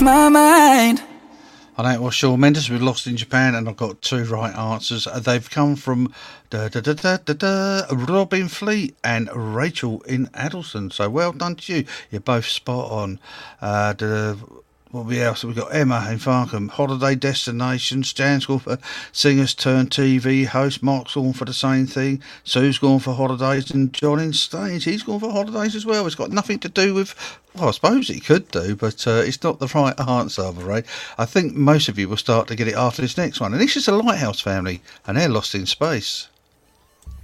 My mind. I know it was Shawn Mendes with Lost in Japan, and I've got two right answers. They've come from Robin Fleet and Rachel in Addleston. So well done to you. You're both spot on. What else? We've got Emma in Farnham, Holiday Destination. Stan's gone for Singers Turn TV host. Mark's gone for the same thing. Sue's gone for holidays, and John in Staines, he's gone for holidays as well. It's got nothing to do with, well, I suppose it could do, but it's not the right answer, I'm afraid. I think most of you will start to get it after this next one. And this is the Lighthouse family, and they're Lost in Space.